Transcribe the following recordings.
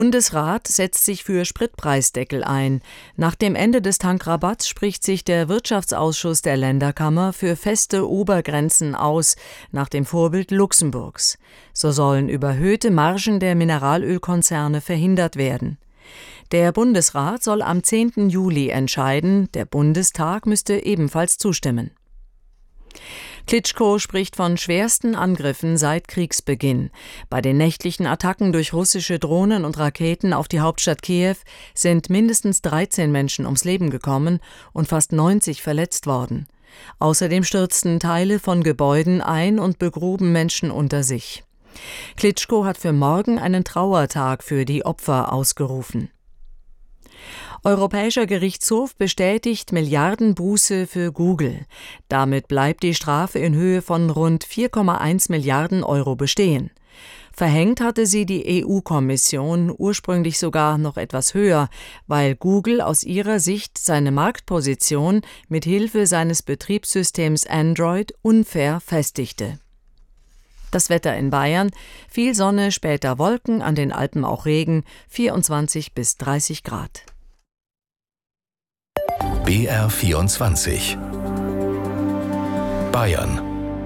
Der Bundesrat setzt sich für Spritpreisdeckel ein. Nach dem Ende des Tankrabatts spricht sich der Wirtschaftsausschuss der Länderkammer für feste Obergrenzen aus, nach dem Vorbild Luxemburgs. So sollen überhöhte Margen der Mineralölkonzerne verhindert werden. Der Bundesrat soll am 10. Juli entscheiden, der Bundestag müsste ebenfalls zustimmen. Klitschko spricht von schwersten Angriffen seit Kriegsbeginn. Bei den nächtlichen Attacken durch russische Drohnen und Raketen auf die Hauptstadt Kiew sind mindestens 13 Menschen ums Leben gekommen und fast 90 verletzt worden. Außerdem stürzten Teile von Gebäuden ein und begruben Menschen unter sich. Klitschko hat für morgen einen Trauertag für die Opfer ausgerufen. Europäischer Gerichtshof bestätigt Milliardenbuße für Google. Damit bleibt die Strafe in Höhe von rund 4,1 Milliarden Euro bestehen. Verhängt hatte sie die EU-Kommission, ursprünglich sogar noch etwas höher, weil Google aus ihrer Sicht seine Marktposition mit Hilfe seines Betriebssystems Android unfair festigte. Das Wetter in Bayern: viel Sonne, später Wolken, an den Alpen auch Regen, 24 bis 30 Grad. BR24 Bayern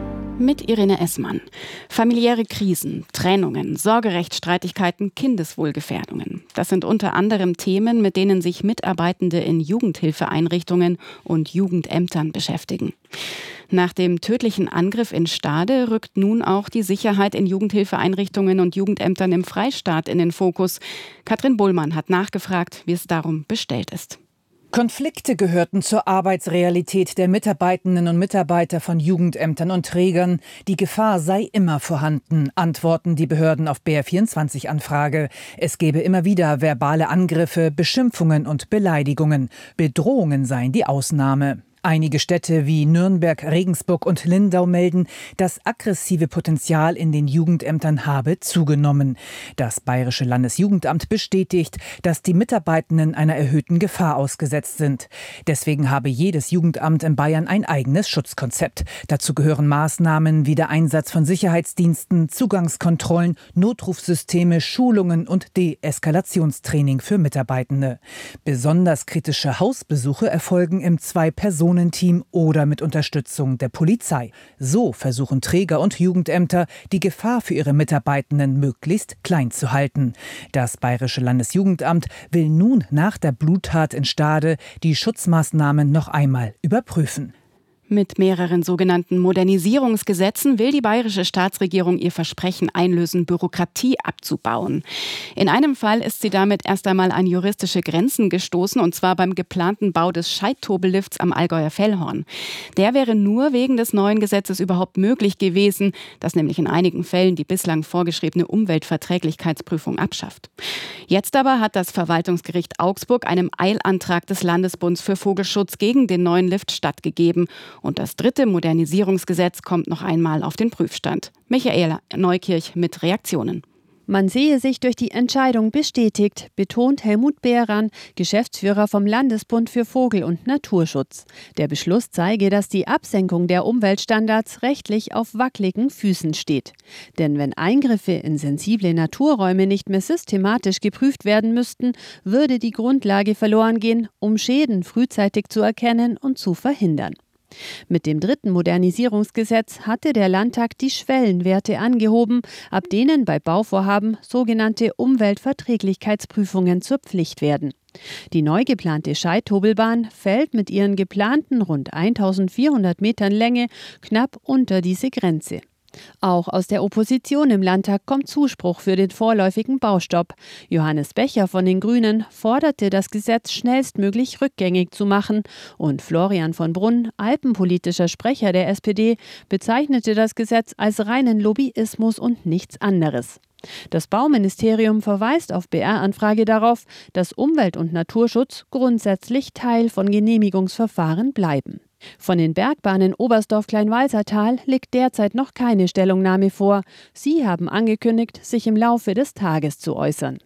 mit Irene Essmann. Familiäre Krisen, Trennungen, Sorgerechtsstreitigkeiten, Kindeswohlgefährdungen. Das sind unter anderem Themen, mit denen sich Mitarbeitende in Jugendhilfeeinrichtungen und Jugendämtern beschäftigen. Nach dem tödlichen Angriff in Stade rückt nun auch die Sicherheit in Jugendhilfeeinrichtungen und Jugendämtern im Freistaat in den Fokus. Katrin Bullmann hat nachgefragt, wie es darum bestellt ist. Konflikte gehörten zur Arbeitsrealität der Mitarbeitenden und Mitarbeiter von Jugendämtern und Trägern. Die Gefahr sei immer vorhanden, antworten die Behörden auf BR24-Anfrage. Es gebe immer wieder verbale Angriffe, Beschimpfungen und Beleidigungen. Bedrohungen seien die Ausnahme. Einige Städte wie Nürnberg, Regensburg und Lindau melden, das aggressive Potenzial in den Jugendämtern habe zugenommen. Das Bayerische Landesjugendamt bestätigt, dass die Mitarbeitenden einer erhöhten Gefahr ausgesetzt sind. Deswegen habe jedes Jugendamt in Bayern ein eigenes Schutzkonzept. Dazu gehören Maßnahmen wie der Einsatz von Sicherheitsdiensten, Zugangskontrollen, Notrufsysteme, Schulungen und Deeskalationstraining für Mitarbeitende. Besonders kritische Hausbesuche erfolgen im Zwei-Personen-Team oder mit Unterstützung der Polizei. So versuchen Träger und Jugendämter, die Gefahr für ihre Mitarbeitenden möglichst klein zu halten. Das Bayerische Landesjugendamt will nun nach der Bluttat in Stade die Schutzmaßnahmen noch einmal überprüfen. Mit mehreren sogenannten Modernisierungsgesetzen will die bayerische Staatsregierung ihr Versprechen einlösen, Bürokratie abzubauen. In einem Fall ist sie damit erst einmal an juristische Grenzen gestoßen, und zwar beim geplanten Bau des Scheidt-Tobel-Lifts am Allgäuer Fellhorn. Der wäre nur wegen des neuen Gesetzes überhaupt möglich gewesen, das nämlich in einigen Fällen die bislang vorgeschriebene Umweltverträglichkeitsprüfung abschafft. Jetzt aber hat das Verwaltungsgericht Augsburg einem Eilantrag des Landesbunds für Vogelschutz gegen den neuen Lift stattgegeben. Und das 3. Modernisierungsgesetz kommt noch einmal auf den Prüfstand. Michaela Neukirch mit Reaktionen. Man sehe sich durch die Entscheidung bestätigt, betont Helmut Behran, Geschäftsführer vom Landesbund für Vogel- und Naturschutz. Der Beschluss zeige, dass die Absenkung der Umweltstandards rechtlich auf wackeligen Füßen steht. Denn wenn Eingriffe in sensible Naturräume nicht mehr systematisch geprüft werden müssten, würde die Grundlage verloren gehen, um Schäden frühzeitig zu erkennen und zu verhindern. Mit dem 3. Modernisierungsgesetz hatte der Landtag die Schwellenwerte angehoben, ab denen bei Bauvorhaben sogenannte Umweltverträglichkeitsprüfungen zur Pflicht werden. Die neu geplante Scheidt-Tobelbahn fällt mit ihren geplanten rund 1400 Metern Länge knapp unter diese Grenze. Auch aus der Opposition im Landtag kommt Zuspruch für den vorläufigen Baustopp. Johannes Becher von den Grünen forderte, das Gesetz schnellstmöglich rückgängig zu machen. Und Florian von Brunn, alpenpolitischer Sprecher der SPD, bezeichnete das Gesetz als reinen Lobbyismus und nichts anderes. Das Bauministerium verweist auf BR-Anfrage darauf, dass Umwelt- und Naturschutz grundsätzlich Teil von Genehmigungsverfahren bleiben. Von den Bergbahnen Oberstdorf-Kleinwalsertal liegt derzeit noch keine Stellungnahme vor. Sie haben angekündigt, sich im Laufe des Tages zu äußern.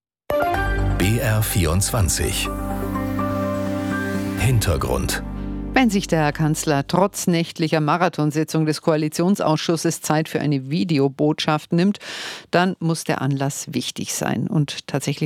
BR24 Hintergrund. Wenn sich der Herr Kanzler trotz nächtlicher Marathonsitzung des Koalitionsausschusses Zeit für eine Videobotschaft nimmt, dann muss der Anlass wichtig sein. Und tatsächlich